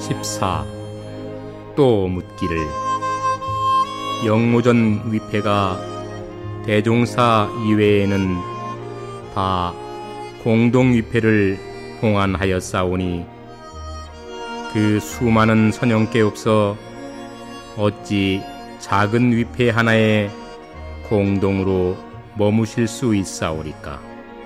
14. 또 묻기를 영모전 위패가 대종사 이외에는 다 공동위패를 봉안하였사오니 그 수많은 선영께 없어 어찌 작은 위패 하나에 공동으로 머무실 수 있사오리까.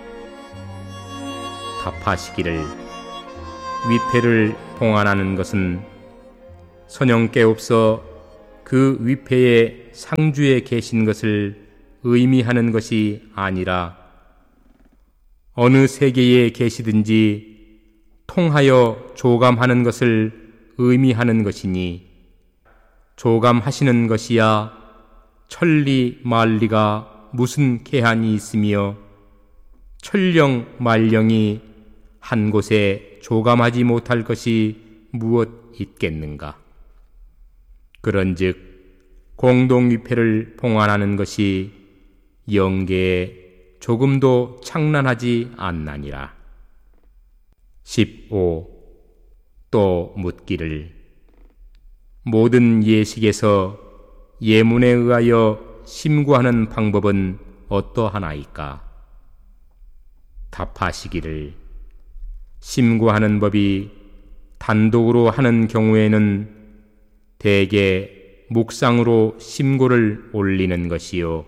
답하시기를 위패를 봉안하는 것은 선영께 없어 그 위패의 상주에 계신 것을 의미하는 것이 아니라 어느 세계에 계시든지 통하여 조감하는 것을 의미하는 것이니, 조감하시는 것이야 천리 만리가 무슨 계한이 있으며 천령 만령이 한 곳에 조감하지 못할 것이 무엇 있겠는가. 그런즉 공동위패를 봉안하는 것이 영계에 조금도 창란하지 않나니라. 15. 또 묻기를 모든 예식에서 예문에 의하여 심구하는 방법은 어떠하나이까? 답하시기를 심구하는 법이 단독으로 하는 경우에는 대개 묵상으로 심고를 올리는 것이요,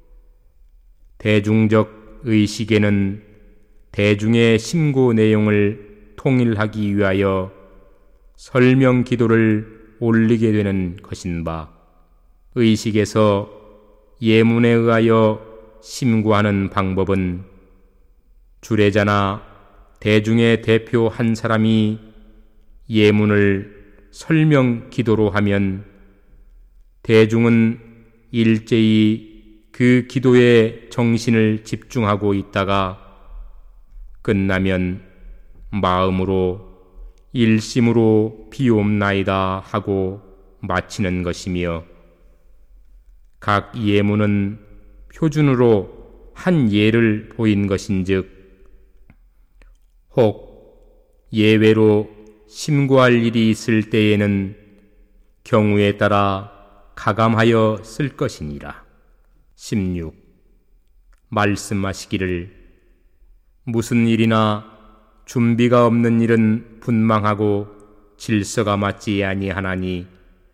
대중적 의식에는 대중의 심고 내용을 통일하기 위하여 설명 기도를 올리게 되는 것인바, 의식에서 예문에 의하여 심구하는 방법은 주례자나 대중의 대표 한 사람이 예문을 설명 기도로 하면 대중은 일제히 그 기도에 정신을 집중하고 있다가 끝나면 마음으로 일심으로 비옵나이다 하고 마치는 것이며, 각 예문은 표준으로 한 예를 보인 것인즉 혹 예외로 심구할 일이 있을 때에는 경우에 따라 가감하여 쓸 것이니라. 16. 말씀하시기를 무슨 일이나 준비가 없는 일은 분망하고 질서가 맞지 아니하나니,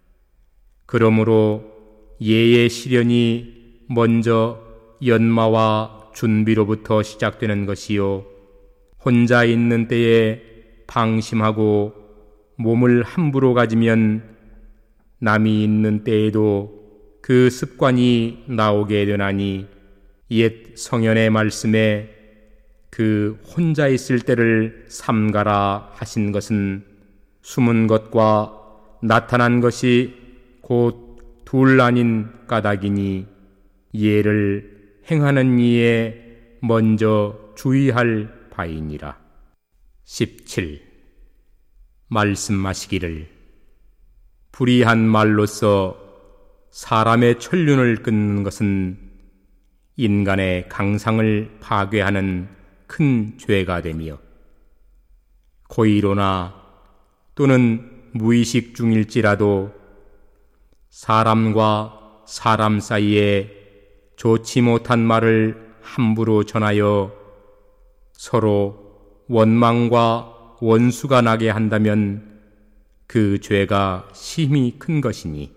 그러므로 예의 실현이 먼저 연마와 준비로부터 시작되는 것이요, 혼자 있는 때에 방심하고 몸을 함부로 가지면 남이 있는 때에도 그 습관이 나오게 되나니, 옛 성현의 말씀에 그 혼자 있을 때를 삼가라 하신 것은 숨은 것과 나타난 것이 곧 둘 아닌 까닭이니, 예를 행하는 이에 먼저 주의할 바이니라. 17. 말씀하시기를 불의한 말로서 사람의 천륜을 끊는 것은 인간의 강상을 파괴하는 큰 죄가 되며, 고의로나 또는 무의식 중일지라도 사람과 사람 사이에 좋지 못한 말을 함부로 전하여 서로 원망과 원수가 나게 한다면 그 죄가 심히 큰 것이니,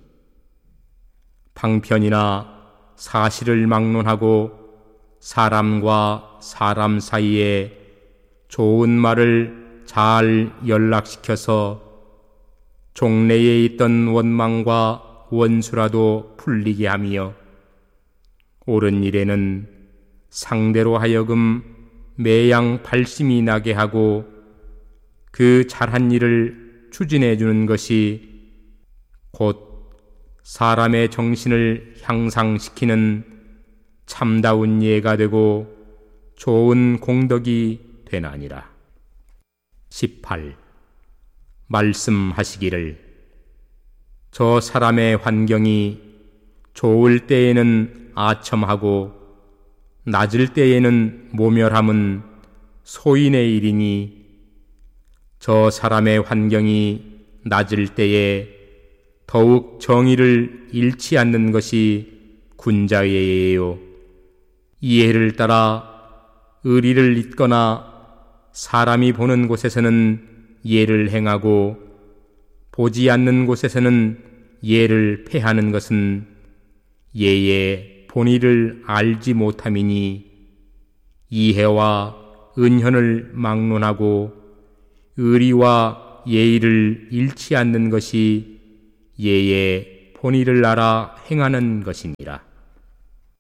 방편이나 사실을 막론하고 사람과 사람 사이에 좋은 말을 잘 연락시켜서 종래에 있던 원망과 원수라도 풀리게 하며, 옳은 일에는 상대로 하여금 매양 발심이 나게 하고 그 잘한 일을 추진해 주는 것이 곧 사람의 정신을 향상시키는 참다운 예가 되고 좋은 공덕이 되나니라. 18. 말씀하시기를 저 사람의 환경이 좋을 때에는 아첨하고 낮을 때에는 모멸함은 소인의 일이니, 저 사람의 환경이 낮을 때에 더욱 정의를 잃지 않는 것이 군자의 예예요. 이해를 따라 의리를 잇거나 사람이 보는 곳에서는 예를 행하고 보지 않는 곳에서는 예를 패하는 것은 예의 본의를 알지 못함이니 이해와 은현을 막론하고 의리와 예의를 잃지 않는 것이 예의 본의를 알아 행하는 것이니라.